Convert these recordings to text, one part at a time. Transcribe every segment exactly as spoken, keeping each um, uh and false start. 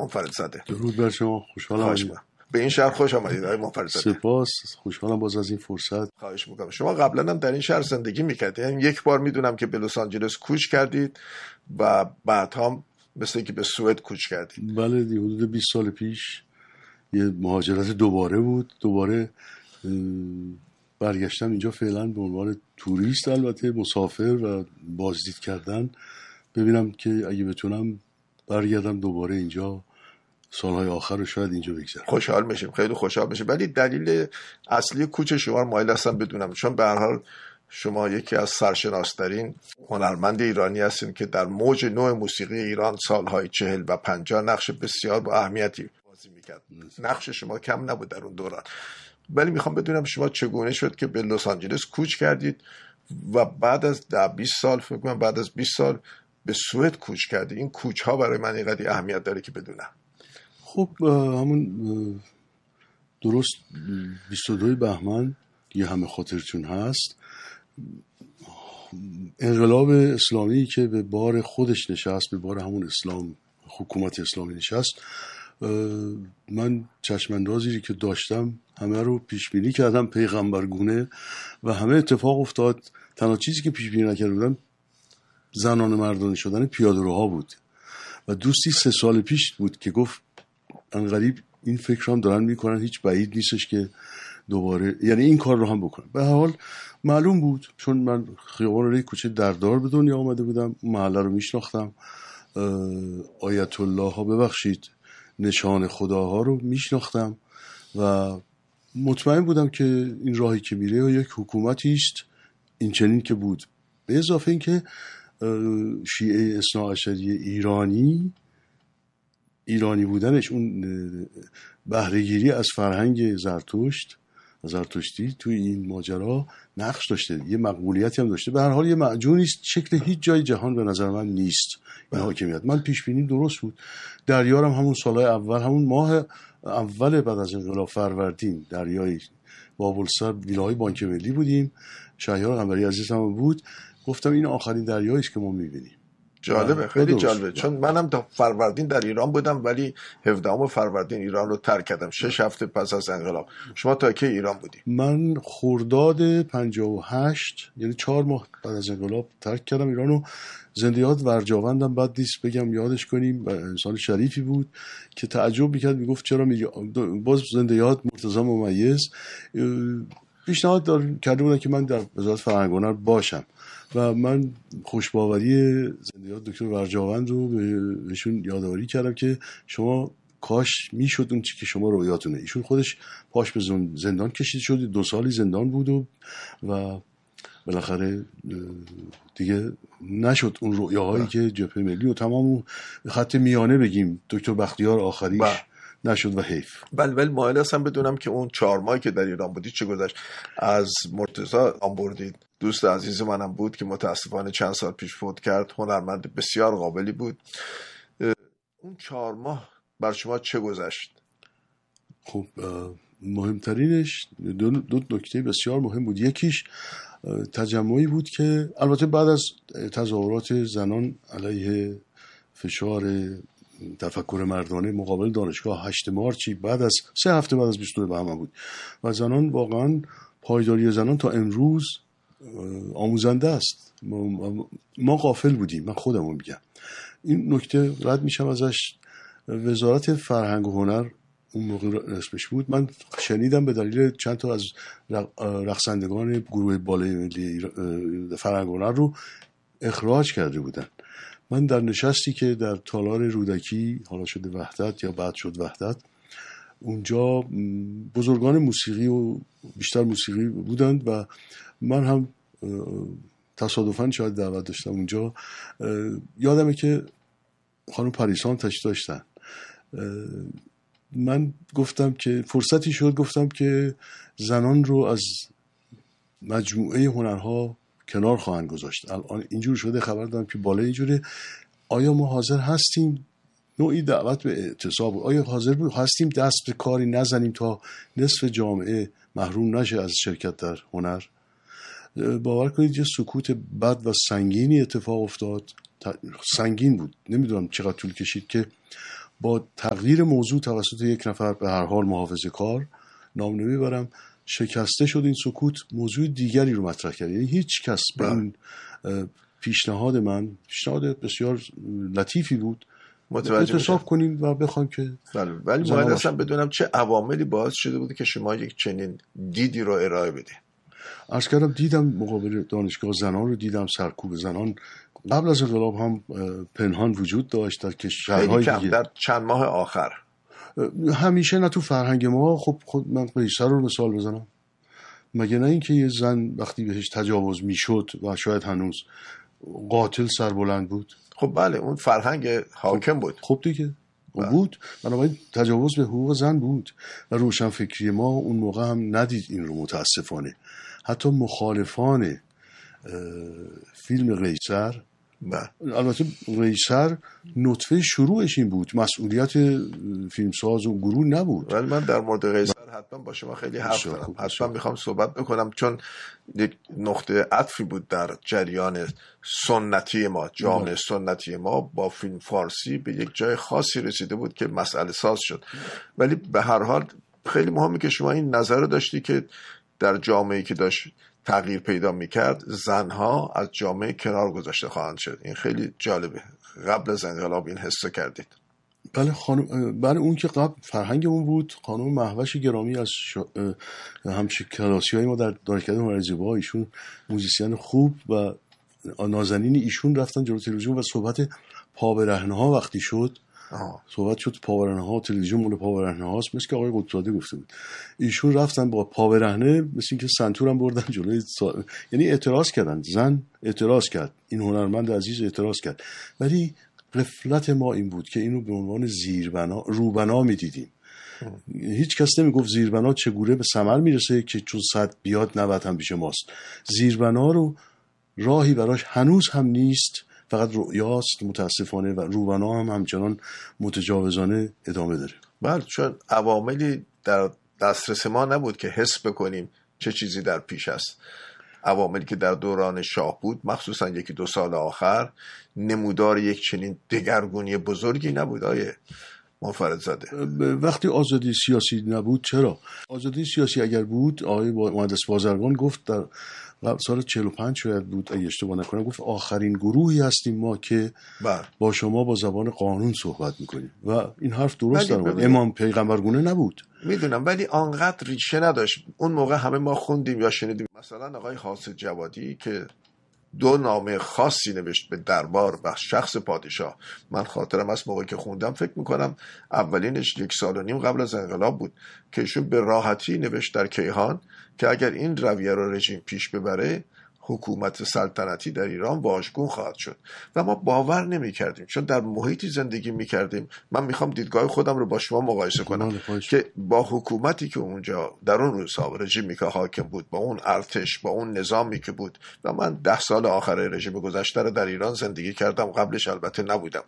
منفرد زاده. درود بر شما، خوشحالم به این شهر خوش آمدید آقای منفرد زاده. سپاس، خوشحالم باز از این فرصت. خواهش میکنم. شما قبلا هم در این شهر زندگی میکردید، یعنی یک بار میدونم که به لس آنجلس کوچ کردید و بعد هم مثل اینکه به سوئد کوچ کردید. بله دی، حدود بیست سال پیش یه مهاجرت دوباره بود. دوباره برگشتم اینجا فعلا به عنوان توریست، البته مسافر و بازدید کردن، ببینم که اگه بتونم برگردم دوباره اینجا، سالهای آخر رو شاید اینجا بگذارم. خوشحال میشیم، خیلی خوشحال میشیم. ولی دلیل اصلی کوچ شما رو مایل هستم بدونم، چون به هر حال شما یکی از سرشناس‌ترین هنرمند ایرانی هستین که در موج نو موسیقی ایران سالهای چهل و پنجاه نقش بسیار با اهمیتی بازی میکرد. نقش شما کم نبود در اون دوران. ولی میخوام بدونم شما چگونه شد که به لس آنجلس کوچ کردید و بعد از ده بیست سال، فکر کنم بعد از بیست سال به سوئد کوچ کردید. این کوچ ها برای من اینقدر اهمیت داره که بدونم. خب همون درست بیست و دو بهمن یه همه خاطرتون هست، انقلاب اسلامی که به بار خودش نشست، به بار همون اسلام، حکومت اسلامی نشست، من چشماندازی که داشتم همه رو پیش بینی کردم پیغمبرگونه و همه اتفاق افتاد. تنها چیزی که پیش بینی نکرده بودم زنان مردانه شدن پیاده‌روها بود و دوستی سه سال پیش بود که گفت انقریب این فکر هم دارن میکنن، هیچ بعید نیستش که دوباره یعنی این کار رو هم بکنن. به هر حال معلوم بود، چون من خیابان ری کوچه دردار به دنیا آمده بودم، محله رو میشناختم، آیت الله ها ببخشید نشان خداها رو میشناختم و مطمئن بودم که این راهی که میره یک حکومتی است این چنین که بود. به اضافه این که شیعه اثناعشری ایرانی ایرانی بودنش، اون بهره‌گیری از فرهنگ زرتشت و زرتشتی توی این ماجرا نقش داشته، یه مقبولیتی هم داشته. به هر حال یه معجونی است، شکل هیچ جای جهان به نظر من نیست این حاکمیت. من پیش بینی درست بود. دریارم همون سالهای اول، همون ماه اول بعد از انقلاب فروردین، دریای بابلسر ویلاهای بانک ملی بودیم، شهریار قنبری عزیز هم بود. گفتم این آخرین دریایی است که ما می‌بینیم. جالبه، خیلی جالبه، چون منم تا فروردین در ایران بودم ولی هفدهم فروردین ایران رو ترک کردم، شش هفته پس از انقلاب. شما تا کی ایران بودی؟ من خرداد پنجاه و هشت، یعنی چهار ماه بعد از انقلاب ترک کردم ایرانو. زندیات ورجاوندم بد نیست بگم یادش کنیم، انسان شریفی بود که تعجب میکرد، میگفت چرا میگی باز زندیات مرتضی ممیز پیشنهاد کرده بودن که من در وزارت فرهنگ و هنر باشم و من خوشباوری زندیات دکتر ورجاوند رو بهشون یادآوری کردم که شما کاش میشد اون چی که شما رویاتونه. ایشون خودش پاش به زندان کشیده شد، دو سالی زندان بود و و بالاخره دیگه نشد اون رویاهایی که جبهه ملی و تمام خط میانه بگیم دکتر بختیار آخریش با. نشد و حیف. بله ولی مایل هستم بدونم که اون چهار ماهی که در ایران بودید چه گذشت؟ از مرتضی آن بردید، دوست عزیز منم بود که متاسفانه چند سال پیش فوت کرد، هنرمند بسیار قابلی بود. اون چهار ماه بر شما چه گذشت؟ خب مهمترینش دو, دو نکته بسیار مهم بود. یکیش تجمعی بود که البته بعد از تظاهرات زنان علیه فشار تفکر مردانه مقابل دانشگاه هشت مارچی، بعد از سه هفته بعد از بیست و دو بهمن بود و زنان واقعا پایداری زنان تا امروز آموزنده است. ما, ما غافل بودیم، من خودم رو میگم. این نکته رد میشم ازش. وزارت فرهنگ و هنر اون موقع اسمش بود، من شنیدم به دلیل چند تا از رقصندگان گروه بالای ملی فرهنگ و هنر رو اخراج کرده بودن. من در نشستی که در تالار رودکی، حالا شده وحدت یا بعد شد وحدت، اونجا بزرگان موسیقی و بیشتر موسیقی بودند و من هم تصادفاً شاید دعوت داشتم اونجا. یادمه که خانم پریسان تشریف داشتن. من گفتم که فرصتی شد، گفتم که زنان رو از مجموعه هنرها کنار خواهند گذاشت. الان اینجور شده، خبر دارم که بالا اینجوره. آیا ما حاضر هستیم؟ نوعی دعوت به اعتصاب. آیا حاضر هستیم دست به کاری نزنیم تا نصف جامعه محروم نشه از شرکت در هنر؟ باور کنید یه سکوت بد و سنگینی اتفاق افتاد. سنگین بود، نمیدونم چقدر طول کشید که با تغییر موضوع توسط یک نفر به هر حال محافظه کار، نام نمیبرم، شکسته شد این سکوت، موضوع دیگری رو مطرح کرد. یعنی هیچ کس به این پیشنهاد من، پیشنهاد بسیار لطیفی بود، اعتصاب کنیم و بخوایم که بله. ولی باید اصلا بدونم چه عواملی باعث شده بود که شما یک چنین دیدی رو ارائه بدید. عرض کردم دیدم مقابل دانشگاه زنان رو دیدم، سرکوب زنان قبل از انقلاب هم پنهان وجود داشت در کشورهای دیگه. در چند ماه آخر همیشه نه تو فرهنگ ما. خب خود من قیصر رو مثال بزنم، مگه نه اینکه یه زن وقتی بهش تجاوز میشد و شاید هنوز قاتل سربلند بود؟ خب بله، اون فرهنگ حاکم بود. خب دیگه بود، بنابراین تجاوز به حقوق زن بود و روشنفکری ما اون موقع هم ندید این رو متاسفانه. حتی مخالفان فیلم قیصر، البته قیصر نطفه شروعش این بود، مسئولیت فیلمساز و گروه نبود. ولی من در مورد قیصر حتما با شما خیلی حرف دارم، حتما میخوام صحبت بکنم، چون یک نقطه عطفی بود در جریان سنتی ما، جامعه سنتی ما با فیلم فارسی به یک جای خاصی رسیده بود که مسئله ساز شد. ولی به هر حال خیلی مهمه که شما این نظر رو داشتی که در جامعه‌ای که داشت تغییر پیدا میکرد، زنها از جامعه کنار گذاشته خواهند شد. این خیلی جالبه. قبل از انقلاب این حس کردید؟ بله خانم، بله اون که قبل فرهنگمون بود. خانم مهوش گرامی از شا... همچه کلاسی های ما در دانشکده هنر زیبا، ایشون موزیسین خوب و نازنین، ایشون رفتن جلو تلویزیون و صحبت پابرهنه ها وقتی شد، آه. صحبت شد پاورهنه ها، تلویزیون مال پاورهنه هاست، مثل که آقای قطب‌زاده گفته بود. ایشون رفتن با پاورهنه مثل اینکه سنتور هم بردن جلوی سا... یعنی اعتراض کردن. زن اعتراض کرد، این هنرمند عزیز اعتراض کرد. ولی غفلت ما این بود که اینو به عنوان زیربنا، روبنا میدیدیم. هیچ کس نمیگفت زیربنا چگونه به ثمر میرسه که چون صد بیاد نود هم پیش ماست. زیربنا رو راهی براش هنوز هم نیست، فقط رؤیاست متاسفانه، و روبنا هم همچنان متجاوزانه ادامه داره. بله، چون عواملی در دسترس ما نبود که حس بکنیم چه چیزی در پیش است. عواملی که در دوران شاه بود، مخصوصا یکی دو سال آخر، نمودار یک چنین دگرگونی بزرگی نبود. آیه منفردزاده، وقتی آزادی سیاسی نبود، چرا؟ آزادی سیاسی اگر بود، آقای مهندس بازرگان گفت در سال چهل و پنج شاید بود اگه اشتباه نکنم، گفت آخرین گروهی هستیم ما که بر. با شما با زبان قانون صحبت میکنیم، و این حرف درست در اومد. امام پیغمبرگونه نبود. میدونم، ولی آنقدر ریشه نداشت. اون موقع همه ما خوندیم یا شنیدیم، مثلا آقای حاسد جوادی که دو نامه خاصی نوشت به دربار و شخص پادشاه. من خاطرم از موقعی که خوندم، فکر میکنم اولینش یک سال و نیم قبل از انقلاب بود، که ایشون به راحتی نوشت در کیهان که اگر این رویه رو رژیم پیش ببره، حکومت سلطنتی در ایران واژگون خواهد شد. و ما باور نمی کردیم، چون در محیطی زندگی می کردیم. من میخوام دیدگاه خودم رو با شما مقایسه کنم که با حکومتی که اونجا در اون روزها رژیمی که حاکم بود، با اون ارتش، با اون نظامی که بود، و من ده سال آخر رژیم گذشته رو در ایران زندگی کردم، قبلش البته نبودم.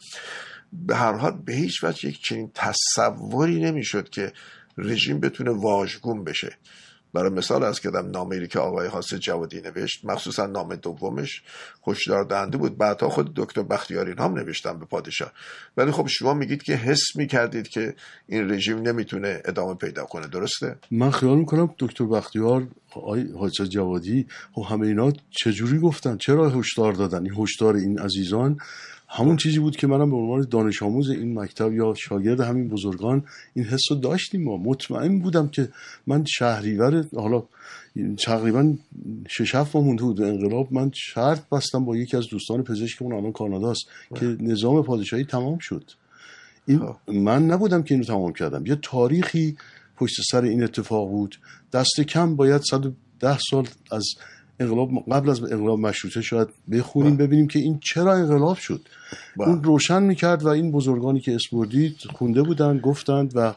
به هر حال به هیچ وجه یک چنین تصوری نمیشد که رژیم بتونه واژگون بشه. برای مثال از کدام نامه‌ای که آقای حاسد جوادی نوشت، مخصوصا نامه دومش هشدار دهنده بود. بعدها خود دکتر بختیاری هم نوشتن به پادشاه. ولی خب شما میگید که حس میکردید که این رژیم نمیتونه ادامه پیدا کنه، درسته؟ من خیال میکنم دکتر بختیار، آقای حاسد جوادی، خب همه اینا چجوری گفتن؟ چرا هشدار دادن؟ این هشدار این عزیزان همون چیزی بود که منم به عنوان دانش آموز این مکتب یا شاگرد همین بزرگان این حس رو داشتیم. ما مطمئن بودم که من شهریور، حالا تقریبا شش هفت ماه مونده بود انقلاب، من شرط بستم با یکی از دوستان پزشکمون، الان کاناداست، که نظام پادشاهی تمام شد. این من نبودم که اینو تمام کردم. یه تاریخی پشت سر این اتفاق بود. دست کم باید صد و ده سال از انقلاب، قبل از انقلاب مشروطه شاید بخونیم ببینیم که این چرا انقلاب شد. با. اون روشن میکرد و این بزرگانی که اسم بردید خونده بودن، گفتند. و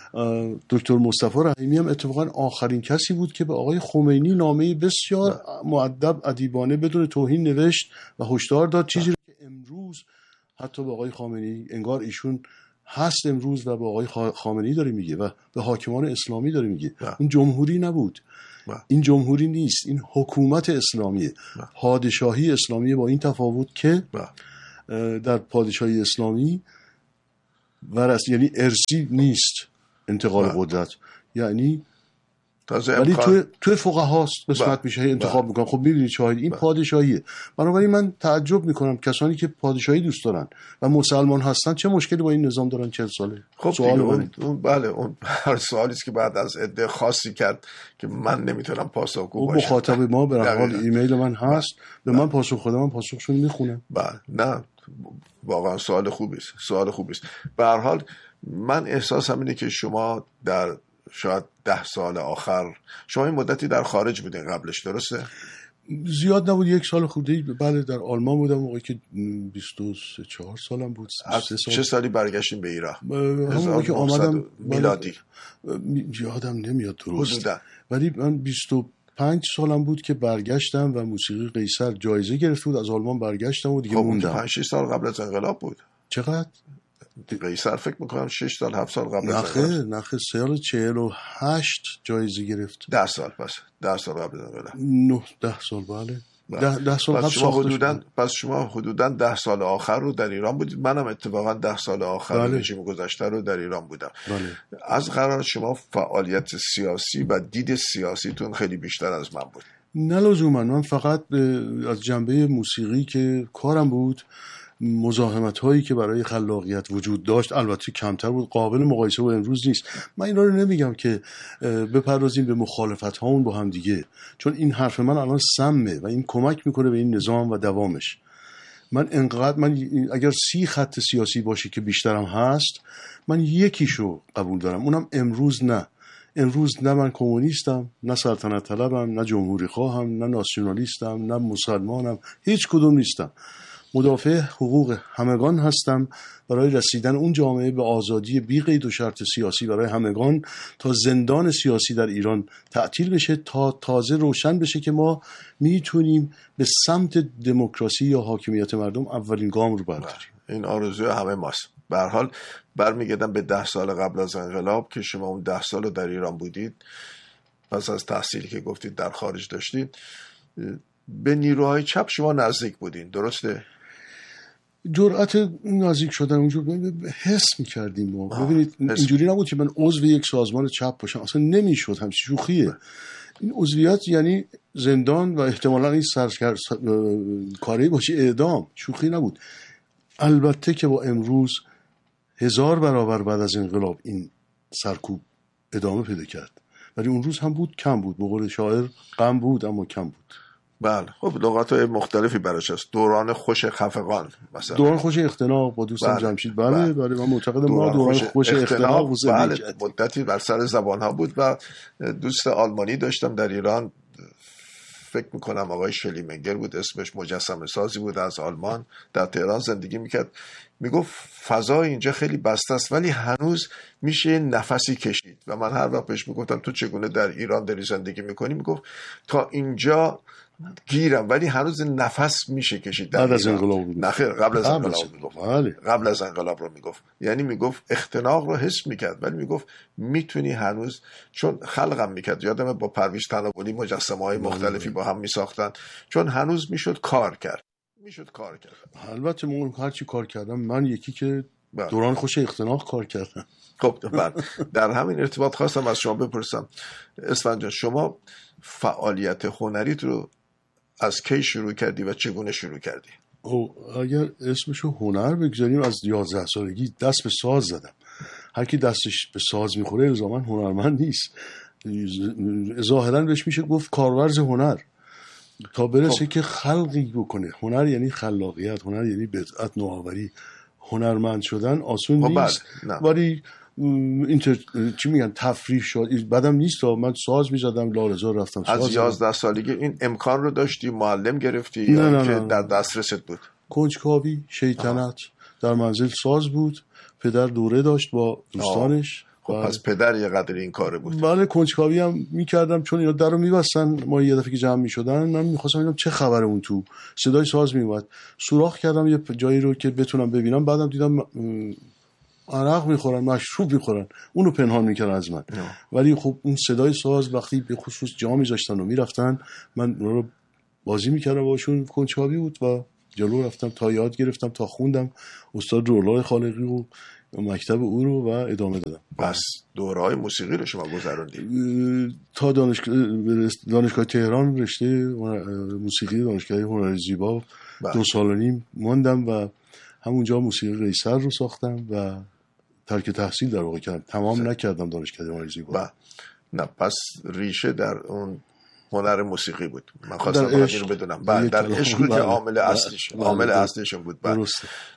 دکتر مصطفی رحیمی هم اتفاقا آخرین کسی بود که به آقای خمینی نامه‌ای بسیار مؤدب ادیبانه بدون توهین نوشت و هشدار داد، چیزی رو که امروز حتی به آقای خامنه‌ای انگار ایشون هست امروز و به آقای خامنه‌ای داره میگه و به حاکمان اسلامی داره میگه. اون جمهوری نبود. با. این جمهوری نیست، این حکومت اسلامیه، با. پادشاهی اسلامیه، با این تفاوت که با. در پادشاهی اسلامی ورث یعنی ارثی نیست انتقال قدرت، یعنی ولی تو تو فقهاست قسمت میشه انتخاب میکنن. خب میبینید شاهد این پادشاهیه. بنابراین من تعجب میکنم کسانی که پادشاهی دوست دارن و مسلمان هستن چه مشکلی با این نظام دارن چهل ساله. خب سوال اون, اون بله اون هر سوالی است که بعد از عده خاصی کرد که من نمیتونم پاسخگو باشم. مخاطب ما به هر حال ایمیل من هست به من پاسخ خودم من پاسخشون میخونم. بله نه واقعا سوال خوبی است، سوال خوبی است. به هر حال من احساسم اینه که شما در شاید ده سال آخر، شما این مدتی در خارج بودین قبلش درسته؟ زیاد نبود، یک سال خورده. بله در آلمان بودم موقعی که بیست و سه چهار سالم بود. سال. چه سالی برگشتین به ایران؟ همون که آمدم میلادی یادم نمیاد درست، ولی من بیست و پنج سالم بود که برگشتم و موسیقی قیصر جایزه گرفته بود، از آلمان برگشتم و دیگه موندم. پنج شش سال قبل از انقلاب بود. چقدر؟ قیصر فکر میکنم شش سال هفت سال قبل از انقلاب. نخه نخه سال چهل و هشت جایزه گرفت. ده سال پس ده سال قبل از انقلاب. نه ده سال بله. ده, ده سال قبل شما حدوداً پس شما حدوداً ده سال آخر رو در ایران بودید. منم اتفاقا ده سال آخر بله. رژیم گذشته رو در ایران بودم. بله. از قرار شما فعالیت سیاسی و دید سیاسیتون خیلی بیشتر از من بود. نه لزوما، من فقط از جنبه موسیقی که کارم بود، مزاحمت هایی که برای خلاقیت وجود داشت البته کمتر بود، قابل مقایسه با امروز نیست. من اینا رو نمیگم که بپردازیم به مخالفت هامون با هم دیگه، چون این حرف من الان سمه و این کمک میکنه به این نظام و دوامش. من انقدر من اگر سی خط سیاسی باشه که بیشترم هست، من یکیشو قبول دارم، اونم امروز نه. امروز نه من کمونیستم، نه سلطنت طلبم، نه جمهوری خواهم، نه ناسیونالیستم، نه مسلمانم، هیچ کدوم نیستم. مدافع حقوق همگان هستم برای رسیدن اون جامعه به آزادی بی قید و شرط سیاسی برای همگان، تا زندان سیاسی در ایران تعطیل بشه، تا تازه روشن بشه که ما میتونیم به سمت دموکراسی یا حاکمیت مردم اولین گام رو برداریم. این آرزوی همه ماست. به هر حال برمیگردم به ده سال قبل از انقلاب که شما اون ده سال رو در ایران بودید، پس از تحصیلی که گفتید در خارج داشتید، به نیروهای چپ شما نزدیک بودین درسته؟ جرأت نزدیک شدن اونجور حس می‌کردیم ما. ببینید اینجوری نبود که من عضو یک سازمان چپ باشم، اصلا نمیشد، همین شوخیه. این عضویت یعنی زندان و احتمالاً این سرکار کاری باشه اعدام، شوخی نبود. البته که با امروز هزار برابر بعد از انقلاب این سرکوب ادامه پیدا کرد، ولی اون روز هم بود کم بود، به قول شاعر غم بود اما کم بود. بله خب لغات‌های مختلفی براش هست. دوران خوش خفقان مثلا، دوران خوش اختناق با دوستم جمشید. بله بله, بله من معتقدم ما دوران خوش, خوش اختناق و بله مدتی بر سر زبان‌ها بود و دوست آلمانی داشتم در ایران، فکر میکنم آقای شلیمنگر بود اسمش، مجسمه سازی بود از آلمان، در تهران زندگی میکرد. میگفت فضا اینجا خیلی بسته است ولی هنوز میشه نفسی کشید. و من هر وقت بهش میگفتم تو چگونه در ایران داری زندگی میکنی، میگفت تا اینجا گیرم ولی هنوز نفس میشه کشید. بعد از انقلاب نه خیر قبل از انقلاب میگفت. قبل از انقلاب رو میگفت، یعنی میگفت اختناق رو حس میکرد ولی میگفت میتونی هنوز، چون خلقم میکرد. یادمه با پرویز تناولی مجسمه های مختلفی با هم میساختن، چون هنوز میشد کار کرد میشد کار کرد. البته من هر چی کار کردم، من یکی که دوران خوش اختناق کار کردم. خب در همین ارتباط خواستم از شما بپرسم اسفند جان، شما فعالیت هنریت رو از کی شروع کردی و چگونه شروع کردی؟ او اگر اسمشو هنر بگذاریم، از یازده سالگی دست به ساز زدم. هر کی دستش به ساز میخوره الزاما هنرمند نیست، ظاهرا بهش میشه گفت کارورز هنر، تا برسه خب. که خلقی بکنه. هنر یعنی خلاقیت، هنر یعنی بدعت، نوآوری. هنرمند شدن آسون خب نیست، ولی اینتر چی میگن تفریح شد. بعدم نیست من ساز میزدم، لارزا رفتم ساز. از یازده سالگی این امکان رو داشتی، معلم گرفتی نه یا نه که نه. در دسترست بود؟ کنجکاوی، شیطنت. آه. در منزل ساز بود، پدر دوره داشت با دوستانش. خب پس پدر یه قدر این کاره بود. بله کنجکاوی هم میکردم، چون اینا درو میبستن، ما یه دفعه که جمع میشدن من میخواستم ببینم چه خبره اون تو، صدای ساز میومد، سوراخ کردم یه جایی رو که بتونم ببینم. بعدم دیدم عرق میخورن، مشروب میخورن، اونو پنهان میکردن از من. نه. ولی خب اون صدای ساز وقتی به خصوص جا میذاشتن و میرفتن، من رو بازی میکردم باشون، کنجکاوی بود و جلو رفتم تا یاد گرفتم تا خوندم. استاد رولای خالقی رو مکتب او رو و ادامه دادم. پس دورهای موسیقی رو شما گذروندید؟ تا دانشگاه دانشگاه تهران رشته موسیقی دانشگاه هنر زیبا بله. دو سال و نیم ماندم و همونجا موسیقی قیصر رو ساختم و ترک تحصیل در واقع کردم. تمام سه. نکردم دانشگاه هنر زیبا. بله. نه پس ریشه در اون هنر موسیقی بود. من خواستم این رو بدونم. بله در عشق که عامل اصلیش عامل اصلیشون بود. بله.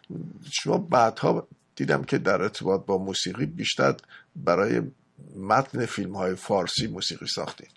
شما بعدها دیدم که در ارتباط با موسیقی بیشتر برای متن فیلم‌های فارسی موسیقی ساختید.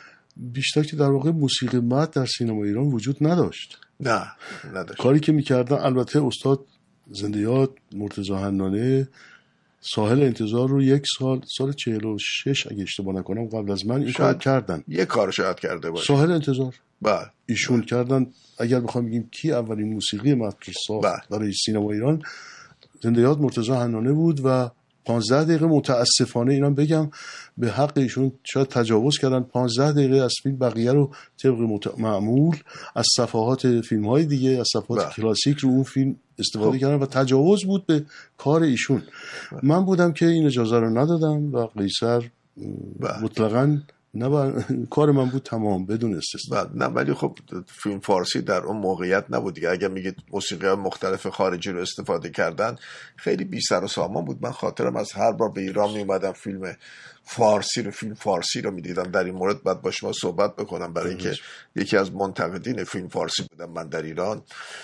بیشتر که در واقع موسیقی متن در سینما ایران وجود نداشت. نه نداشت. کاری که می‌کردن البته استاد زنده یاد مرتضی حنانه ساحل انتظار رو یک سال سال چهل و شش اگه اشتباه نکنم قبل از من این کار کردن. یک کار شاید کرده باشه. ساحل انتظار. بله. ایشون بله. کردن. اگر بخوام بگیم کی اولین موسیقی متن ساخت بله. برای سینما ایران زنده یاد مرتضی حنانه بود و پانزده دقیقه متاسفانه اینا بگم به حق ایشون شاید تجاوز کردن. پانزده دقیقه از فیلم بقیه رو طبق مت... معمول از صفحات فیلم‌های دیگه از صفحات بله. کلاسیک رو اون فیلم استفاده خب. کردن و تجاوز بود به کار ایشون. بله. من بودم که این اجازه رو ندادم و قیصر بله. مطلقاً نه با... کار من بود تمام بدون استثنا. نه ولی خب فیلم فارسی در اون موقعیت نبود دیگه. اگر میگید موسیقی‌های مختلف خارجی رو استفاده کردن خیلی بی سر و سامان بود. من خاطرم از هر بار به ایران میومدم فیلم فارسی رو فیلم فارسی رو میدیدم. در این مورد بعد با شما صحبت بکنم برای اینکه یکی از منتقدین فیلم فارسی بودم من در ایران.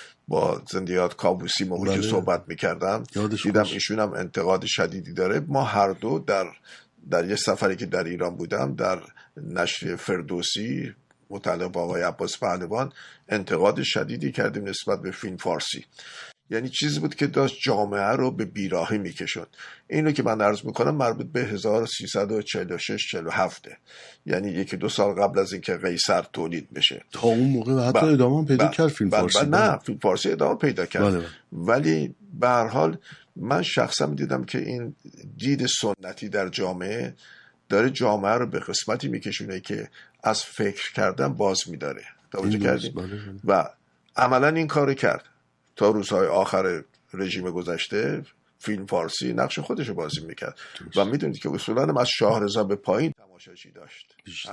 با زنده یاد کاووسی موقعی صحبت میکردم دیدم ایشون هم انتقاد شدیدی داره. ما هر دو در در یه سفری که در ایران بودم در نشر فردوسی متعلق با آقای عباس پهلوان انتقاد شدیدی کردیم نسبت به فیلم فارسی. یعنی چیزی بود که داشت جامعه رو به بیراهی میکشوند. اینو که من عرض میکنم مربوط به هزار و سیصد و چهل و شش چهل و هفت، یعنی یکی دو سال قبل از اینکه قیصر تولید بشه. تا اون موقع حتی با... ادامه پیدا با... کرد فیلم با... فارسی. با... نه فیلم فارسی ادامه پیدا کرد. بله بله. ولی به هر حال من شخصا دیدم که این دید سنتی در جامعه داره جامعه رو به قسمتی میکشونه که از فکر کردن باز میداره. توجه کردیم؟ بله بله. و عملا این کارو کرد. تا روزهای آخر رژیم گذشته فیلم فارسی نقش خودشو بازی میکرد و میدونید که اصولا از شاهرضا به پایین تماشاچی داشت.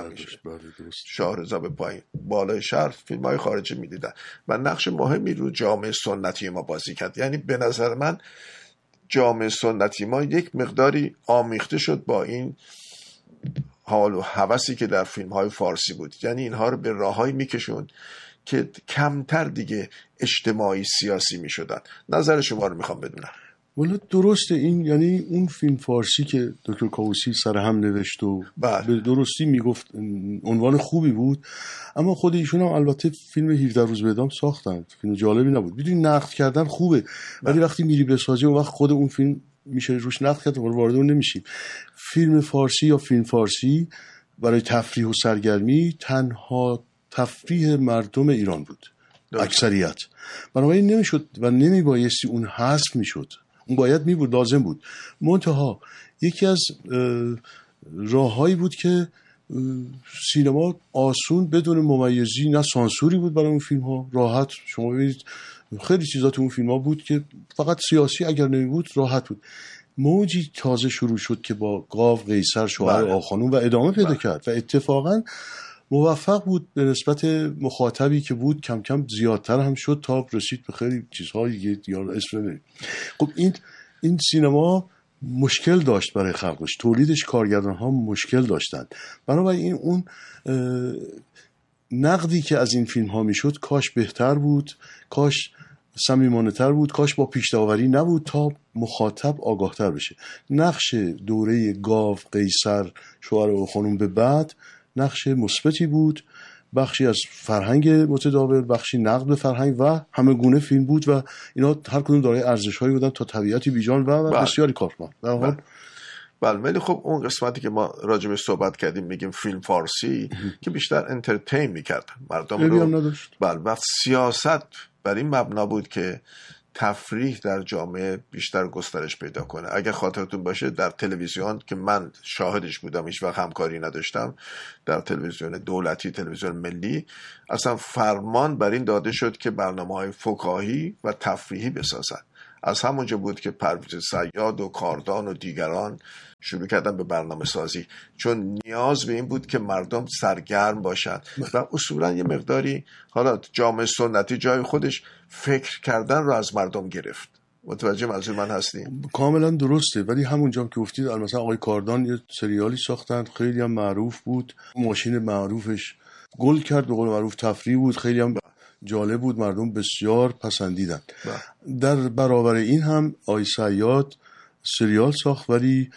شاهرضا به پایین، بالای شهر فیلم‌های خارجی میدیدن و نقش مهمی رو جامعه سنتی ما بازی کرد. یعنی به نظر من جامعه سنتی ما یک مقداری آمیخته شد با این حال و هوسی که در فیلم‌های فارسی بود. یعنی اینها رو به راههایی میکشوند که کمتر دیگه اجتماعی سیاسی می شدن. نظر شما رو میخوام بدونم. والا درسته این، یعنی اون فیلم فارسی که دکتر کاووسی سر هم نوشت و بله. به درستی میگفت عنوان خوبی بود، اما خود ایشون هم البته فیلم هفده روز به اعدام ساختن، فیلم جالبی نبود. بدون نقد کردن خوبه، ولی وقتی میری بسازی اون وقت خود اون فیلم میشه روش نقد کرد، وارد اون نمیشیم. فیلم فارسی یا فیلم فارسی برای تفریح و سرگرمی تنها تفریح مردم ایران بود، اکثریت. بنابراین نمیشد و نمیبایستی اون حذف میشد، اون باید میبود، لازم بود. منتها یکی از راههایی بود که سینما آسون بدون ممیزی، نه سانسوری بود برای اون فیلم ها، راحت. شما ببینید خیلی چیزا تو اون فیلم ها بود که فقط سیاسی اگر نمی بود راحت بود. موجی تازه شروع شد که با گاو، قیصر، شوهر آقاخانوم و ادامه پیدا کرد و اتفاقاً موفق بود به نسبت مخاطبی که بود، کم کم زیادتر هم شد تا رسید به خیلی چیزهایی یا اسم نمید. خب این این سینما مشکل داشت برای خلقش، تولیدش کارگردان ها مشکل داشتند. بنابراین اون نقدی که از این فیلم ها میشد کاش بهتر بود، کاش صمیمانه تر بود، کاش با پیش داوری نبود تا مخاطب آگاه تر بشه. نقش دوره گاو، قیصر، شوهر و خانم به بعد نقش مثبتی بود، بخشی از فرهنگ متداول، بخشی نقد به فرهنگ و همه گونه فیلم بود و اینا هر کدوم دارای ارزش‌هایی بودن تا طبیعتی بیجان و بله. بسیاری کارمند. در حال بله، ولی خب اون قسمتی که ما راجع به صحبت کردیم میگیم فیلم فارسی که بیشتر انترتین میکرد مردم رو، بله، و سیاست بر این مبنا بود که تفریح در جامعه بیشتر گسترش پیدا کنه. اگر خاطرتون باشه در تلویزیون که من شاهدش بودم، هیچ وقت همکاری نداشتم، در تلویزیون دولتی، تلویزیون ملی، اصلا فرمان بر این داده شد که برنامه‌های فکاهی و تفریحی بسازن. از همونجا بود که پرویز صیاد و کاردان و دیگران شروع کردن به برنامه سازی، چون نیاز به این بود که مردم سرگرم باشن و اصولا یه مقداری حالا جامعه سنتی جای خودش فکر کردن رو از مردم گرفت. متوجه منظور من هستیم؟ کاملا درسته. ولی همونجا که گفتید مثلا آقای کاردان یه سریالی ساختن خیلی هم معروف بود، ماشین معروفش گل کرد، به قول معروف تفریح بود، خیلی هم جالب بود، مردم بسیار پسندیدن. در برابر این هم آقای صیاد سریال ساخت ولی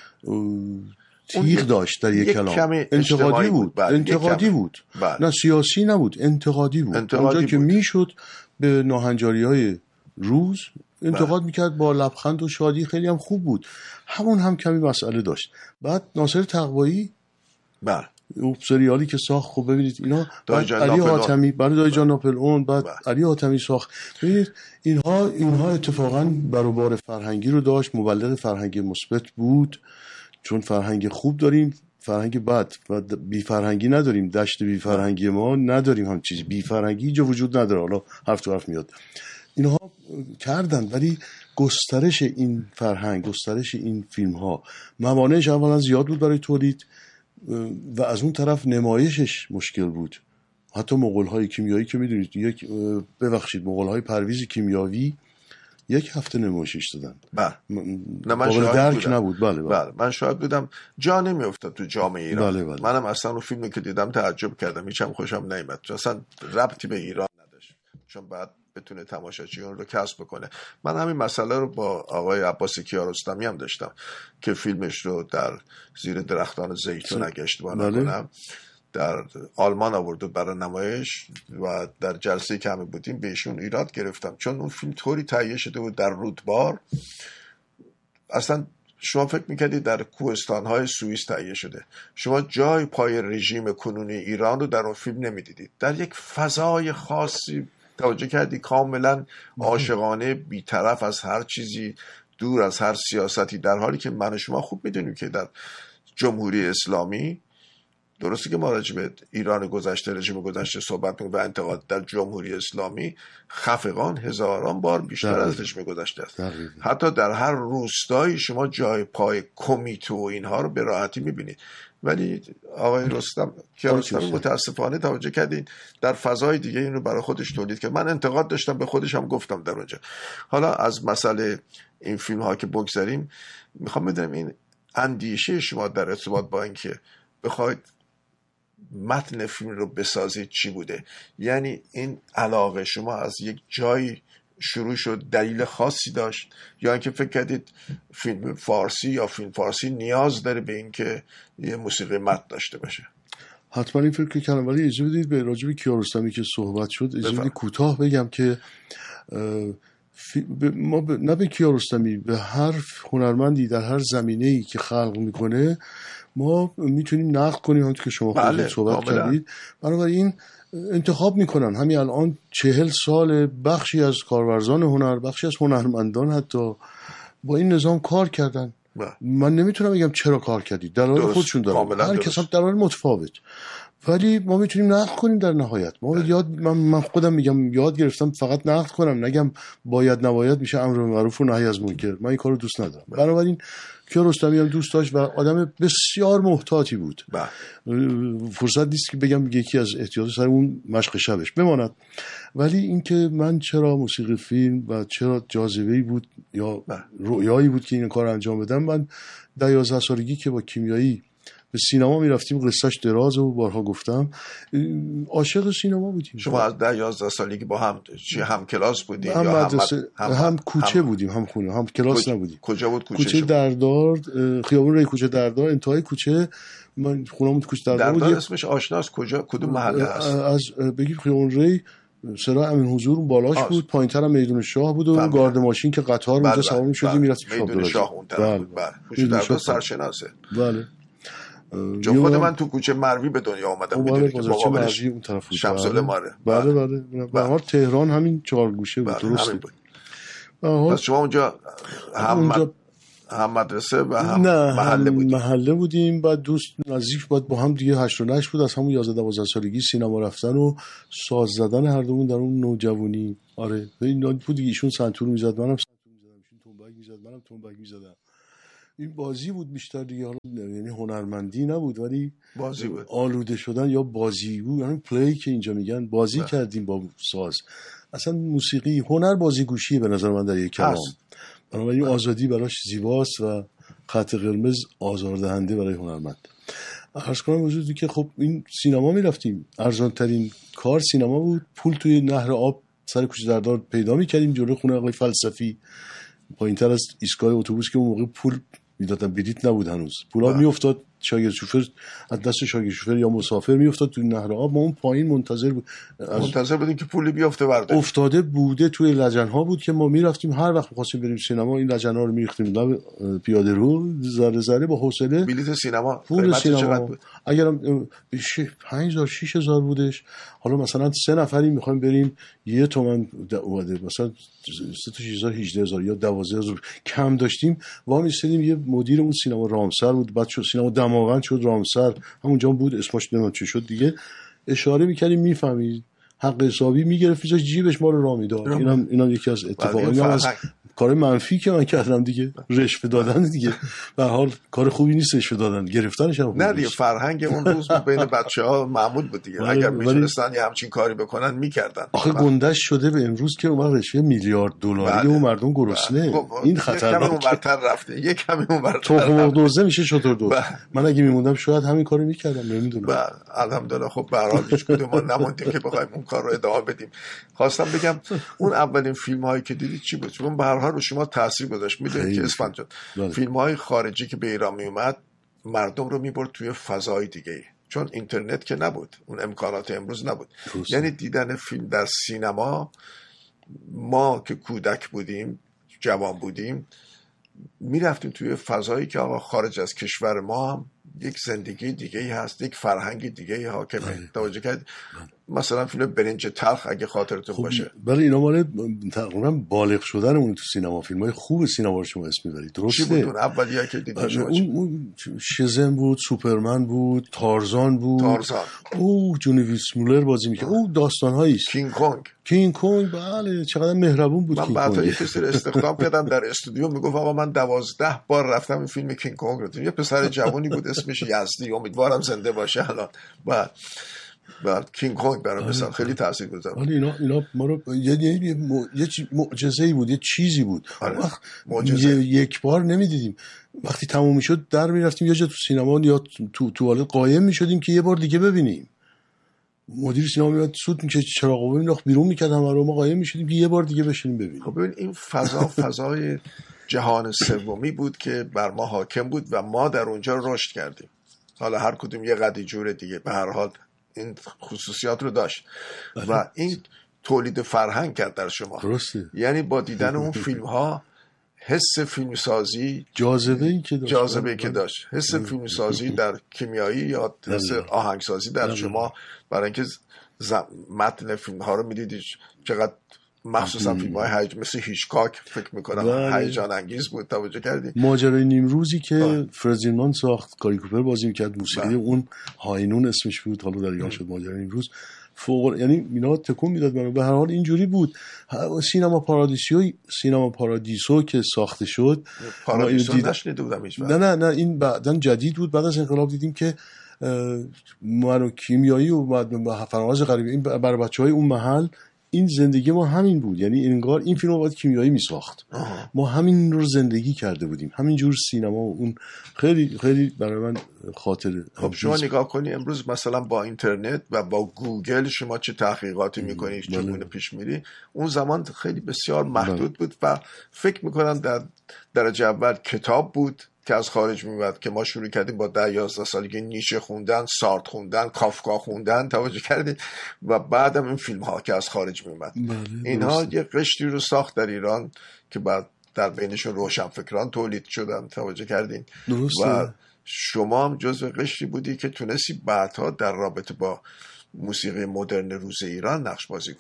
تیغ داشت در یک, یک کلام، انتقادی بود. بود. انتقادی بود بله. نه سیاسی نبود، انتقادی بود. انتقادی اونجا بود. که میشد به ناهنجاری های روز انتقاد میکرد با لبخند و شادی، خیلی هم خوب بود. همون هم کمی مسئله داشت. بعد ناصر تقوایی بله اون سریالی که ساخت، خب ببینید اینا علی حاتمی برای دای جان ناپلئون، بعد علی حاتمی ساخت. ببینید اینها اینها اتفاقا برابر فرهنگی رو داشت، مبلغ فرهنگ مثبت بود، چون فرهنگ خوب داریم، فرهنگ بد و بی فرهنگی نداریم. دشت بی فرهنگی ما نداریم، هم چیزی بی فرهنگی اینجا وجود نداره. حالا حرف تو حرف میاد. اینها کردن ولی گسترش این فرهنگ، گسترش این فیلم ها موانعش اولا زیاد بود برای تولید و از اون طرف نمایشش مشکل بود. حتی مغول‌های کیمیایی که میدونید یک ببخشید مغول‌های پرویز کیمیاوی یک هفته نمایشش دادن. بله. نه من شاهد درک بودم. نبود. بله بله. بله من شاهد بودم. جا نمیافتاد تو جامعه ایران. بله بله. منم اصلا اون فیلمی که دیدم تعجب کردم، هیچم خوشم نیامد. اصلا ربطی به ایران نداشت. چون بعد بتونه تماشاچی اون رو کسب بکنه. من همین مسئله رو با آقای عباس کیارستمی هم داشتم که فیلمش رو در زیر درختان زیتون اگه اشتباه نکنم در آلمان آورده برای نمایش و در جلسه که همه بودیم بهشون ایراد گرفتم، چون اون فیلم طوری تهیه شده بود در رودبار، اصلا شما فکر میکردید در کوهستان‌های سوئیس تهیه شده. شما جای پای رژیم کنونی ایران رو در اون فیلم نمیدیدید. در یک فضای خاصی توجه کردی، کاملا عاشقانه، بی‌طرف از هر چیزی، دور از هر سیاستی، در حالی که من و شما خوب میدونیم که در جمهوری اسلامی، درسته که ما راجع به ایران گذشته، رژیم گذشته صحبت می‌کنیم و انتقاد، در جمهوری اسلامی خفقان هزاران بار بیشتر از رژیم گذشته است. دقیقا. حتی در هر روستایی شما جای پای کمیته و اینها رو به راحتی می‌بینید. ولی آقای رستم کیارستمی متاسفانه توجه کردین در فضای دیگه این رو برای خودش تولید کرد. من انتقاد داشتم، به خودش هم گفتم در اونجا. حالا از مسئله این فیلم ها که بگذاریم، میخوام بدونم این اندیشه شما در ارتباط با اینکه بخواید متن فیلم رو بسازید چی بوده؟ یعنی این علاقه شما از یک جایی شروع شد، دلیل خاصی داشت، یا اینکه فکر کردید فیلم فارسی یا فیلم فارسی نیاز داره به این که یه موسیقی متن داشته باشه؟ حتما این فکر کردم. ولی اجازه بدید به راجع به کیارستمی که صحبت شد اجازه بدید کوتاه بگم که ما ب... نه به کیارستمی، به هر هنرمندی در هر زمینه‌ای که خلق میکنه ما میتونیم نقد کنیم، همونطور که شما خودتون صحبت کردید. بنابراین انتخاب میکنن. همین الان چهل سال بخشی از کارورزان هنر، بخشی از هنرمندان حتی با این نظام کار کردن. با. من نمیتونم بگم چرا کار کردید، دلایل خودشون دارن، هر کس هم دلایل متفاوت، ولی ما میتونیم نقد کنیم. در نهایت ما یاد من, من خودم میگم یاد گرفتم فقط نقد کنم، نگم باید نباید میشه امر معروف و نهی از منکر. من این کارو دوست ندارم. بنابراین کیارستمی هم دوست داشت و آدم بسیار محتاطی بود. با. فرصت نیست که بگم یکی از احتیاجات سر اون مشق شبش بماند. ولی اینکه من چرا موسیقی فیلم و چرا جاذبه‌ای بود یا رویایی بود که این کار انجام بدم، من در یازده سالگی که با کیمیایی به سینما میرفتیم، قصهش درازه و بارها گفتم، عاشق سینما بودیم. شما از ده یازده سالگی با هم چی هم کلاس بودیم هم یا مدرسه هم, هم, هم کوچه هم بودیم، هم خونه، هم کلاس کج... نبودیم. کجا بود کوچه؟ کوچه دردار، خیابون ری کوچه دردار، انتهای کوچه. من خونمون کوچه دردار بود. دردار اسمش آشناست. کجا کدوم محله هست؟ از بگیم خیابون ری سرای امین حضور اون بالاش آه. بود، پایین‌تر هم میدون شاه بود و گارد ماشین که قطار اونجا سوار می‌شدیم می‌رفتیم شاه میدون شاه اون طرف. بله کوچه دردار سرشناسه. بله. چون خود من تو کوچه مروی به دنیا آمدم، میدونی که مقابلش اون طرف بود. شمسال ماره. بله بله. به هر تهران همین چهار گوشه بود. درست بود. پس شما اونجا هم اونجا هم مدرسه و هم نه محله بودیم. محله بودیم. بعد دوست نزدیک بود با هم دیگه هشت و نشت بود. از همون یازده دوازده سالگی سینما رفتن و ساز زدن هر دومون در اون نوجوانی. آره این بود دیگه. ایشون سنتور میزد، منم سنتور میزدم. ایشون میزد، منم تنبک میزدم. این بازی بود بیشتر دیگه، حالا یعنی هنرمندی نبود ولی بازی بود. آلوده شدن یا بازی بود، یعنی پلی که اینجا میگن بازی ده. کردیم با ساز. اصلا موسیقی هنر بازیگوشیه به نظر من در یک کلام. بنابراین آزادی براش زیباست و خط قرمز آزاردهنده برای هنرمند. عرض کنم وجودی که خب این سینما میرفتیم، ارزان ترین کار سینما بود. پول توی نهر آب سر کوچه دردار پیدا میکردیم جلوی خونه آقای فلسفی، پایینتر از ایستگاه اتوبوس که اون موقع پول میدادن، بلیط نبود هنوز، پولا میافتاد شاگرد شوفر از دست شاگرد شوفر یا مسافر میافتاد توی نهر آب، ما اون پایین منتظر بود منتظر بودیم که پولی بیفته ورده. افتاده بوده توی لجن‌ها بود که ما میرفتیم هر وقت می‌خواستیم بریم سینما این لجن‌ها رو می‌ریختیم لب پیاده رو، ذره ذره با حوصله. بلیط سینما پول سینما بود؟ اگرم پنج هزار شش هزار بودش. حالا مثلا سه نفری می‌خوایم بریم یه تومن اومده، مثلا سه تا شش هزار هجده هزار یا دوازده هزار کم داشتیم وا می‌ایستادیم. یه مدیر اون سینما رامسر بود، بعد شد سینما دماوند شد رامسر، همونجا بود اسمش نمیدونم چی شد دیگه، اشاره می‌کردیم می‌فهمید، حق حسابی میگرفت میذاشت جیبش، ما رو راه میداد. اینم اینم یکی از اتفاقات، اینم از کار منفی که من کردم دیگه، رشوه دادن دیگه. به هر حال کار خوبی نیست رشوه دادن، گرفتنش هم نه دیگه. فرهنگ اون روز بین بچه‌ها معمول بود دیگه، اگر می‌تونستن یه همچین کاری بکنن می‌کردن. آخه گندش شده به امروز که اون رشوه میلیارد دلاری و مردم گرسنه. این خطرناکه. یکم اونورتر رفته، یکم اونورتر. تو دوزه میشه شطور دوز. من اگه میموندم شاید همین کارو می‌کردم، نمیدونم. الحمدلله خب به هر حال هیچ کدوم ما نموندیم که بخوایم اون کار رو ادامه بدیم. خواستم بگم اون اولین فیلم‌هایی که دیدید چی بود؟ چون به هر حال رو شما تاثیر گذاشت. میدونید که اسفند جان فیلم‌های خارجی که به ایران میومد مردم رو میبرد توی فضای دیگه، چون اینترنت که نبود، اون امکانات امروز نبود. درست. یعنی دیدن فیلم در سینما، ما که کودک بودیم، جوان بودیم، میرفتیم توی فضایی که آقا خارج از کشور ما هم یک زندگی دیگه ای هست، یک فرهنگ دیگه ای حاکمه. توجه کرد؟ مثلا فیلم برنج تلخ اگه خاطرتون خب باشه، ولی اینا مال تقریبا بالغ شدنمون تو سینما، فیلم‌های خوب سینما رو شما اسم می‌برید، درسته؟ چی بود اون اولیه که دیدید؟ اون, اون شزن بود، سوپرمن بود، تارزان بود. تارزان. او جونی ویسمولر بازی می‌کرد. او داستان‌هایی است. کینگ کنگ. کینگ کنگ بله، چقدر مهربون بود کینگ کنگ. من بعدا یه کسی استخدام کردم در استودیو، میگفت آقا من دوازده بار رفتم این فیلم کینگ کنگ رو دیدم. یه پسر جوانی بود اسمش یزدی، امیدوارم زنده باشه الان. و بعد کینگ کنگ برای مثلا خیلی تاثیرگذار بود. ولی اینا اینا ما رو یه یه معجزه‌ای بود، یه چیزی بود. وقت یک بار نمیدیدیم، وقتی تموم میشد در میرفتیم یا جا تو سینما یا تو توالت قایم میشدیم که یه بار دیگه ببینیم. مدیر سینما میاد سود میکرد چراغو مینداخت بیرون میکرد، همه رو ما قایم میشدیم که یه بار دیگه بشینیم ببینیم. خب ببین این فضا فضای جهان سومی بود که بر ما حاکم بود و ما در اونجا رشد کردیم. حالا هر کدوم یه قدی جور دیگه، به هر حال این خصوصیات رو داشت و این تولید فرهنگ کرد در شما. درسته. یعنی با دیدن اون فیلم ها حس فیلمسازی، جاذبه ای که داشت، جاذبه ای که داشت حس فیلمسازی در کیمیایی یا حس آهنگسازی در شما، برای اینکه متن فیلم ها رو میدیدید چقدر، مخصوصا فیلم های هیج مثل هیچکاک فکر میکنم هیجان انگیز بود. توجه کردی؟ ماجرای نیمروزی که فرزینمان ساخت، کاری کوپر بازی میکرد، موسیقی اون هاینون اسمش بود، حالا در ایران شد ماجرای نیمروز. فوق، یعنی اینا تکون میداد منو. به هر حال اینجوری بود. سینما پارادیسیو سینما پارادیسو که ساخته شد، پارادیسو نشنیده بودم هیچ وقت. نه نه نه این بعداً جدید بود، بعد از انقلاب دیدیم که منو کیمیایی و بعد فراز غریبی، این برای بچهای اون محل این زندگی ما همین بود. یعنی انگار این فیلم رو باید کیمیایی میساخت، ما همین رو زندگی کرده بودیم، همین جور سینما. و اون خیلی خیلی برای من خاطره. خب شما نگاه کنی امروز مثلا با اینترنت و با گوگل شما چه تحقیقاتی میکنی، چگونه پیش میری. اون زمان خیلی بسیار محدود بود و فکر میکنم در درجه اول کتاب بود که از خارج میومد که ما شروع کردیم با ده یازده سالگی نیشه خوندن، سارت خوندن، کافکا خوندن. توجه کردید؟ و بعدم این فیلم ها که از خارج میومد، اینها یه قشری رو ساخت در ایران که بعد در بینشون روشنفکران تولید شدن. توجه کردین؟ و شما هم جزو قشری بودی که تونستی بعدها در رابطه با موسیقی مدرن روز ایران نقش بازی کنی.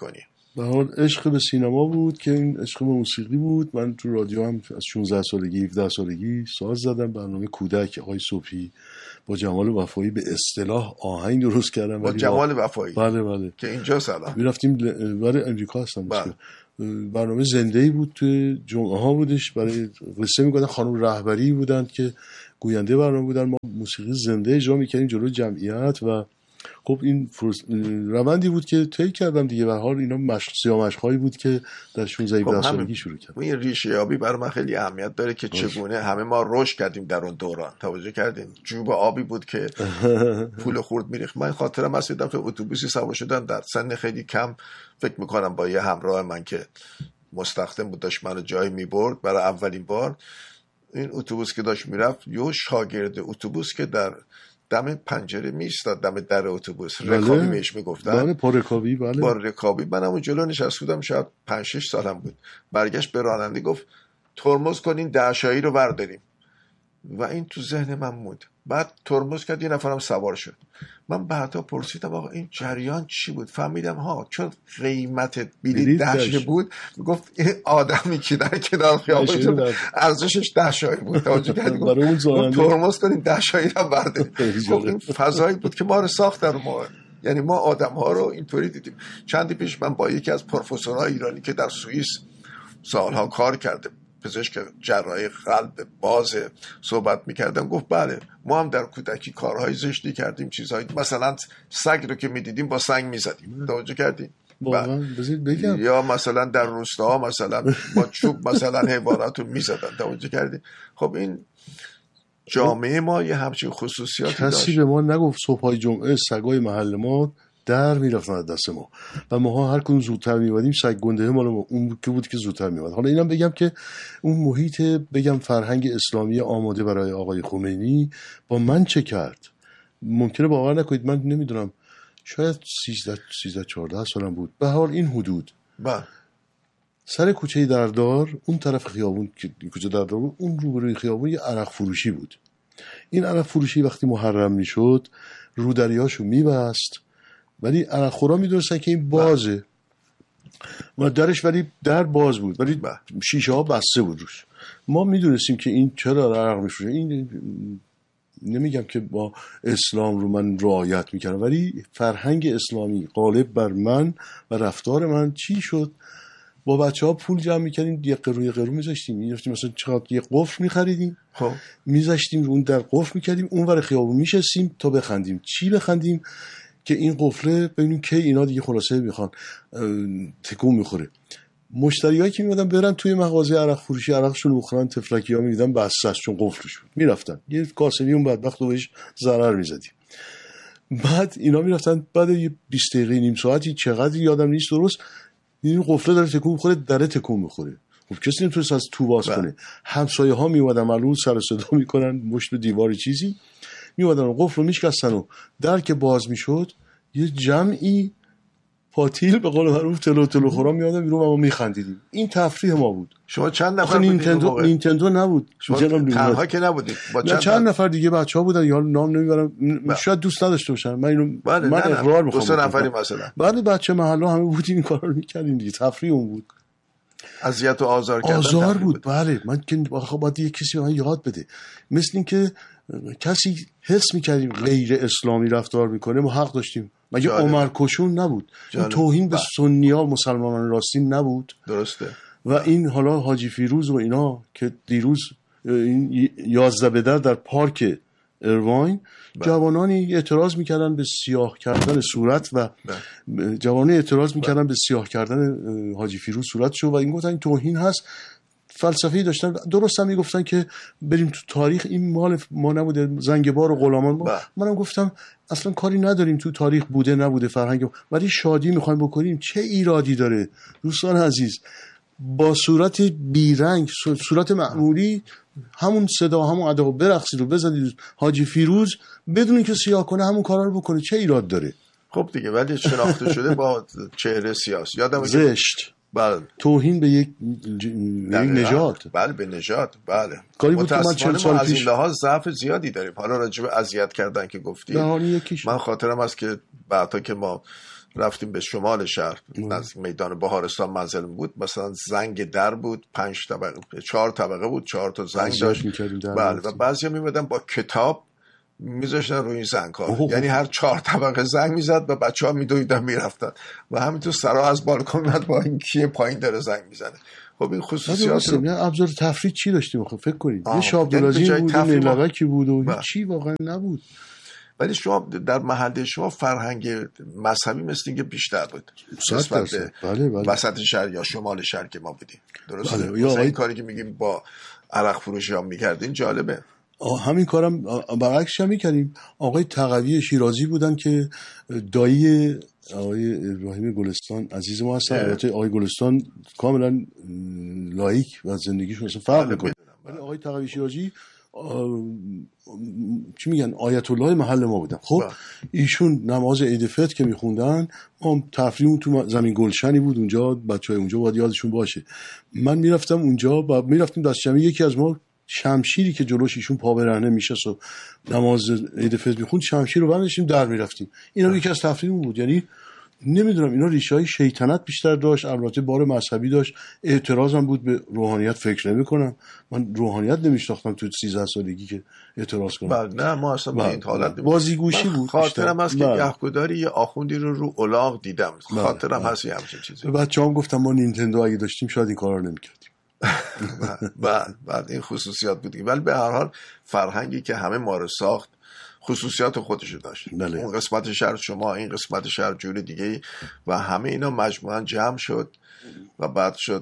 به حال عشق به سینما بود که این عشق به موسیقی بود. من تو رادیو هم از شانزده سالگی هفده سالگی ساز زدم. برنامه کودک آقای صبحی با جمال وفایی به اصطلاح آهنگ درست کردم. با جمال وفایی بله بله که اینجا سلام میرفتیم برای امریکا هستم. برنامه زنده‌ای بود، تو جمعه ها بودش، برای قصه میگفتن، خانم رهبری بودن که گوینده برنامه بودن، ما موسیقی زنده اجرا میکردیم جلوی جمعیت و خب این فرص... روندی بود که طی کردم دیگه. به هر حال اینا مشق سیامشقایی بود که در شانزده هفده سالگی شروع کردم. این ریشه یابی برای من خیلی اهمیت داره که چگونه همه ما رشد کردیم در اون دوران. توجه کردین جوب آبی بود که پول خورد میریخت. من خاطرم هست یه دفعه اتوبوسی سوار شدم در سن خیلی کم، فکر میکنم با یه همراه من که مستخدم بود، داشت منو جایی میبرد برای اولین بار. این اتوبوس که داشت میرفت، یه شاگرد اتوبوس که در دم پنجره میستاد، دم در اتوبوس، رکابی بهش میگفتن. بله پا رکابی. بله با رکابی. من همون جلو نشسته بودم، شاید پنج شش سالم بود. برگشت به راننده گفت ترمز کنین دهشایی رو برداریم و این تو ذهن من موند. بعد ترمز کرد، یه نفرم سوار شد. من بعدا پرسیدم آقا این جریان چی بود؟ فهمیدم ها چون قیمت بلیط دهشه بود، میگفت این آدمی که در کنار خیابون ارزشش دهشایی بود. توجه کردید؟ گفت ترمز کنین دهشایی رو برداریم. خب این فضایی بود که ما رو ساخت در ما، یعنی ما آدم ها رو اینطوری دیدیم. چندی پیش من با یکی از پروفسورهای ایرانی که در سوئیس سالها کار کرده، پزشک جراحی قلب باز، صحبت میکردم. گفت بله ما هم در کودکی کارهای زشتی کردیم، چیزهایی مثلا سگ رو که میدیدیم با سنگ میزدیم. توجه کردیم؟ بگم. یا مثلا در روستاها مثلا با چوب مثلا حیوانات رو میزدن. توجه کردیم؟ خب این جامعه ما یه همچین خصوصیاتی داشت. کسی به ما نگفت صبحای جمعه سگای محل ما در میرفتن از دست ما و ما هر کدوم زودتر میومدیم سگ گنده مال ما اون که بود که زودتر میومد. حالا اینم بگم که اون محیط بگم فرهنگ اسلامی آماده برای آقای خمینی با من چه کرد ممکنه باور نکنید. من نمیدونم شاید سیزده سیزده چهارده سالم بود، به حال این حدود. با سر کوچه دردار اون طرف خیابون که کوچه دردار بود، اون روبروی خیابون یه عرق فروشی بود. این عرق فروشی وقتی محرم میشد رودریاشو میبست، ولی عرق خورا میدونستن که این بازه و درش ولی در باز بود ولی شیشه ها بسته بود روش. ما میدونستیم که این چرا عرق میفروشه. این نمیگم که با اسلام رو من رعایت میکردم، ولی فرهنگ اسلامی غالب بر من و رفتار من چی شد؟ با بچه ها پول جمع میکردیم، یه قرو یه قرو میذاشتیم، میرفتیم مثلا چقدر یه قفل میخریدیم، خب میذاشتیم اون در قفل میکردیم، اون ور خیابون میشستیم تا بخندیم. چی بخندیم؟ که این قفله ببینیم که اینا دیگه خلاصه میخوان تکون میخوره. مشتریایی که میمدن برن توی مغازه عرق فروشی عرقشون بخورن، تفلکی‌ها میدیدن بسته است چون قفلش بود، میرفتن یه کاسبی اون بدبخت رو بهش ضرر میزدیم. بعد اینا میرفتن بعد یه بیست دقیقه نیم ساعتی چقدر یادم نیست درست، این قفله داره تکون میخوره، دره تکون میخوره. خب کسی نمیتونه از تو باز کنه. همسایه ها میومدن معلوم سر و صدا میکنن، مشت به دیواری چیزی میومدن قفل رو میشکستن و در که باز میشد یه جمعی پاتیل به قول معروف تلو تلو خورا میادن بیرون و ما میخندیدیم. این تفریح ما بود. شما چند نفر بودید؟ نینتندو نینتندو نبود. تنها که نبودید. با چند, چند نفر دیگه بچه‌ها بودن، یا نام نمیبرم، شاید دوست نداشته باشن. من اینو بله من اقرار میخوام. دو سه نفری مثلا. بعد بچه محله همه بودیم این کارا رو میکردیم دیگه. تفریح اون بود. اذیت و آزار کردن. آزار بود. بود. بله من که باید یه کسی به من یاد بده. مثل این که کسی حس میکردیم غیر اسلامی رفتار میکنه، ما حق داشتیم. مگه عمر کشون نبود؟ این توهین به سنی‌ها مسلمانان راستین نبود؟ درسته. و این حالا حاجی فیروز و اینا که دیروز این یازده بدر در پارک ارواین جوانانی اعتراض میکردن به سیاه کردن صورت و جوانانی اعتراض میکردن به سیاه کردن حاجی فیروز صورتشو و این گفتن این توهین هست. فلسفه‌ای داشتن، درست هم میگفتن که بریم تو تاریخ، این مال ما نبوده، زنگبار و غلامان ما. منم گفتم اصلا کاری نداریم تو تاریخ بوده نبوده فرهنگ، ولی شادی میخوایم بکنیم چه ایرادی داره؟ دوستان عزیز با صورت بیرنگ، صورت معمولی، همون صدا همون ادا برقصید و بزنید حاجی فیروز بدون اینکه سیاه کنه همون کارا رو بکنه، چه ایراد داره؟ خب دیگه ولی شناخته شده با چهره سیاسی. یادم زشت. بله. توهین به یک نژاد. بله به نژاد. بله. متأسفانه ما از این لحاظ ضعف زیادی داریم. حالا راجع به اذیت کردن که گفتی، من خاطرم است که بعدا که ما رفتیم به شمال شهر از میدان بهارستان منزلم بود، مثلا زنگ در بود، پنج طبقه چهار طبقه بود، چهار تا زنگ داشت. بله و بعضیا میمدن با کتاب میذاشتن روی این زنگ ها، یعنی هر چهار طبقه زنگ میزد و بچه ها میدویدن میرفتن و همینطور سرا از بالکن میاد با این کیه پایین داره زنگ میزنه. خب این خصوصیات رو ابزار تفریح چی داشتیم؟ خب فکر کنید یه شابدولازی بود، نیلبکی بود و هیچی واقعا نبود. ولی شما در محله شما فرهنگ مذهبی مثل اینکه بیشتر بود نسبت به بله بله. وسط شهر یا شمال شهر که ما بودیم. درسته؟ بله. یا این کاری که میگیم با عرق فروشی ها میکردین جالبه. همین کارم برعکسش هم میکردیم. آقای تقوی شیرازی بودن که دایی آقای ابراهیم گلستان عزیز ما هستن. البته آقای گلستان کاملا لایک و زندگیشون اصلا فرق میکنه. ولی آقای تقوی شیرازی چی میگن آیت الله محل ما بودن. خب ایشون نماز عید فطر که میخوندن، ما تفریحمون تو زمین گلشنی بود اونجا، بچهای اونجا باید یادشون باشه. من میرفتم اونجا و میرفتیم دست جمعی، یکی از ما شمشیری که جلوش ایشون پا برهنه میشست و نماز عید فطر میخوند، شمشیر رو برداشتیم در میرفتیم. اینا یکی از تفریحمون بود. یعنی نمیدونم اینا ریشه‌های شیطنت بیشتر داشت، البته بار مذهبی داشت. اعتراضم بود به روحانیت، فکر نمی‌کنم من روحانیت نمی‌شناختم تو سیزده سالگی که اعتراض کنم. بله نه ما اصلا به این حالت بازیگوشی بود. خاطرم هست که گهگداری یه آخوندی رو رو الاغ دیدم. خاطرم هست یه همچین چیزی. بچه‌ام گفتم ما نینتندو اگه داشتیم شاید این کارا رو نمی‌کردیم. بعد بعد این خصوصیات بود. ولی به هر حال فرهنگی که همه ما رو ساخت خصوصیات خودشو داشت. بله. اون قسمت شهر شما، این قسمت شهر جور دیگه و همه اینا مجموعاً جمع شد و بعد شد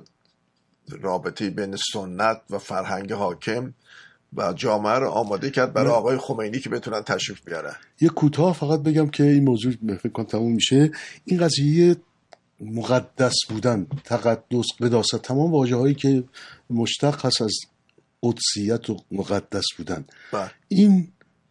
رابطه بین سنت و فرهنگ حاکم و جامعه رو آماده کرد برای آقای خمینی که بتونن تشریف بیارن. یه کوتاه فقط بگم که این موضوع فکر کنم تموم میشه. این قضیه مقدس بودن، تقدس، قداست، تمام واژه‌هایی که مشتق هست از قدسیت و مقدس بودن، بله. این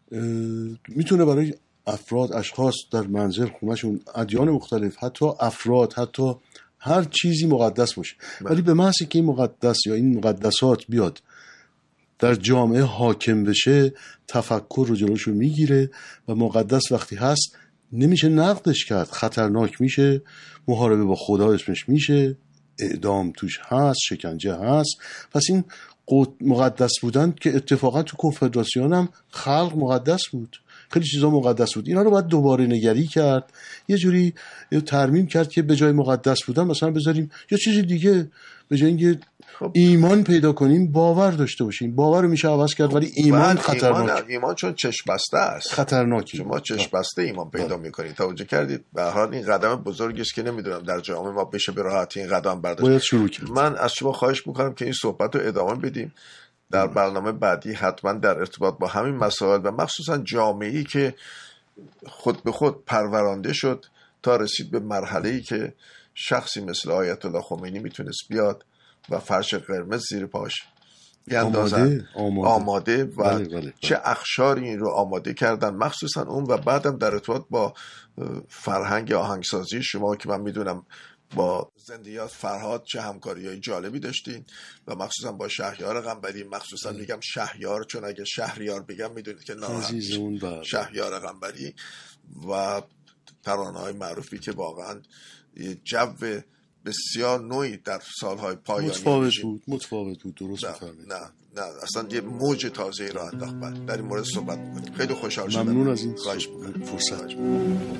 میتونه برای افراد، اشخاص در منزل خونهشون، ادیان مختلف، حتی افراد، حتی هر چیزی مقدس باشه. ولی به محض که این مقدس یا این مقدسات بیاد در جامعه حاکم بشه، تفکر رو جلوشو میگیره و مقدس وقتی هست نمیشه نقدش کرد، خطرناک میشه، محاربه با خدا اسمش میشه، اعدام توش هست، شکنجه هست. پس این مقدس بودن که اتفاقا تو کنفدراسیون هم خلق مقدس بود، خیلی چیزا مقدس بود. اینا رو باید دوباره نگری کرد، یه جوری ترمیم کرد که به جای مقدس بودن مثلا بذاریم یا چیزی دیگه، به جای اینکه ایمان پیدا کنیم باور داشته باشیم. باور رو میشه عوض کرد ولی ایمان خطرناک. ایمان, ایمان چون چشم بسته است خطرناکه. شما چشم بسته ایمان پیدا میکنید. توجه کردید؟ به هر حال این قدم بزرگی است که نمیدونم در جامعه ما بشه به راحتی این قدم برداشت. باید شروع کرد. من از شما خواهش میکنم که این صحبت رو ادامه بدیم در برنامه بعدی، حتما در ارتباط با همین مسائل و مخصوصا جامعه‌ای که خود به خود پرورانده شد تا رسید به مرحله‌ای که شخصی مثل آیت الله خمینی میتونست بیاد و فرش قرمز زیر پاش بیاندازن. آماده, آماده. آماده و بله بله بله. چه اقشاری این رو آماده کردن، مخصوصا اون و بعدم در ارتباط با فرهنگ آهنگسازی شما که من میدونم با زندیات فرهاد چه همکاری‌های جالبی داشتین و مخصوصا با شهریار قنبری. مخصوصا میگم شهریار چون اگه شهریار بگم میدونید که ناراحت. شهریار قنبری و ترانه‌های معروفی که واقعا جو بسیار نوعی در سالهای پایانی متفاوت بود متفاوت بود درست می‌فرمایید. نه نه اصلا یه موج تازه‌ای را انداخت. در این مورد صحبت می‌کنیم. خیلی خوشحال شدم. ممنون از این فرصت.